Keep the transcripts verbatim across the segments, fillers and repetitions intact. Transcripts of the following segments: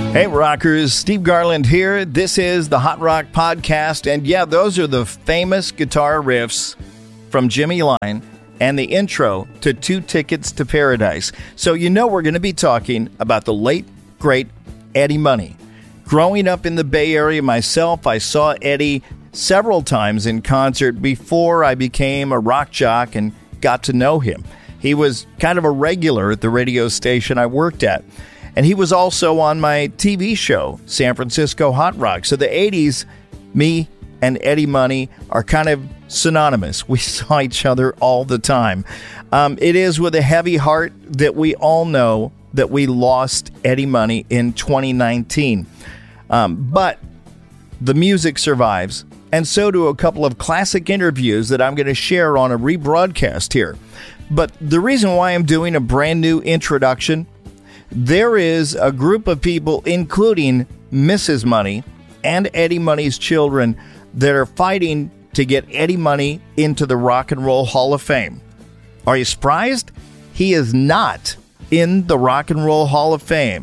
Hey rockers, Steve Garland here. This is the Hot Rock Podcast, and yeah, those are the famous guitar riffs from Jimmy Line and the intro to Two Tickets to Paradise. So you know we're going to be talking about the late, great Eddie Money. Growing up in the Bay Area myself, I saw Eddie several times in concert before I became a rock jock and got to know him. He was kind of a regular at the radio station I worked at. And he was also on my T V show, San Francisco Hot Rock. So the eighties, me and Eddie Money are kind of synonymous. We saw each other all the time. Um, it is with a heavy heart that we all know that we lost Eddie Money in twenty nineteen. Um, but the music survives, and so do a couple of classic interviews that I'm going to share on a rebroadcast here. But the reason why I'm doing a brand new introduction, there is a group of people, including Missus Money and Eddie Money's children, that are fighting to get Eddie Money into the Rock and Roll Hall of Fame. Are you surprised? He is not in the Rock and Roll Hall of Fame.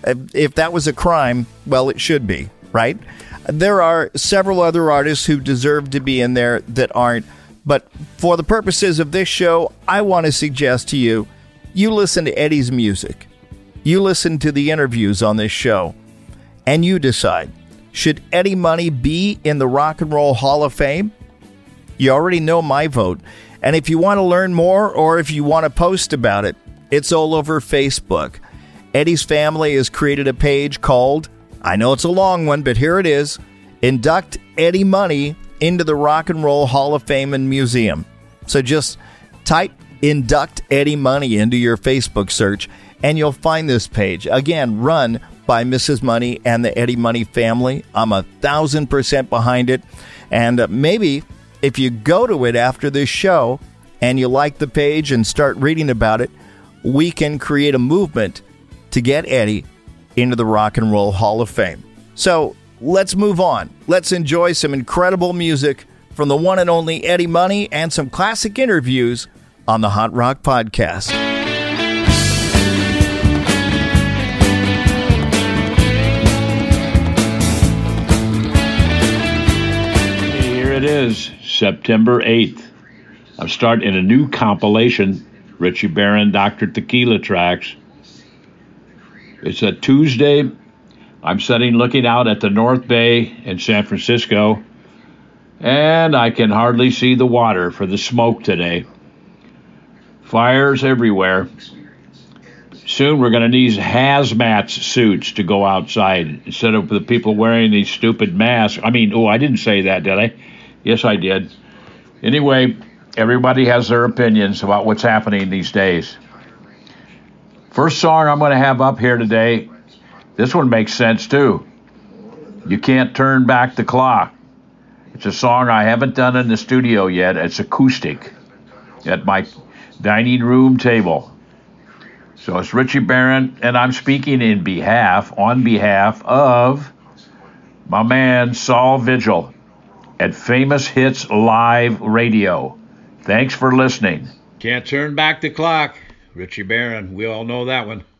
If that was a crime, well, it should be, right? There are several other artists who deserve to be in there that aren't. But for the purposes of this show, I want to suggest to you, you listen to Eddie's music. You listen to the interviews on this show, and you decide, should Eddie Money be in the Rock and Roll Hall of Fame? You already know my vote. And if you want to learn more, or if you want to post about it, it's all over Facebook. Eddie's family has created a page called, I know it's a long one, but here it is, Induct Eddie Money into the Rock and Roll Hall of Fame and Museum. So just type Induct Eddie Money into your Facebook search, and you'll find this page. Again, run by Missus Money and the Eddie Money family. I'm a thousand percent behind it. And uh, maybe if you go to it after this show and you like the page and start reading about it, we can create a movement to get Eddie into the Rock and Roll Hall of Fame. So let's move on. Let's enjoy some incredible music from the one and only Eddie Money and some classic interviews on the Hot Rock Podcast. It is September eighth. I'm starting a new compilation, Richie Barron, Doctor Tequila tracks. It's a Tuesday. I'm sitting looking out at the North Bay in San Francisco, and I can hardly see the water for the smoke today. Fires everywhere. Soon we're going to need hazmat suits to go outside instead of the people wearing these stupid masks. I mean, oh, I didn't say that, did I? Yes, I did. Anyway, everybody has their opinions about what's happening these days. First song I'm going to have up here today, this one makes sense too. You Can't Turn Back the Clock. It's a song I haven't done in the studio yet. It's acoustic at my dining room table. So it's Richie Barron, and I'm speaking in behalf, on behalf of my man Saul Vigil at Famous Hits Live Radio. Thanks for listening. Can't turn back the clock. Richie Barron, we all know that one.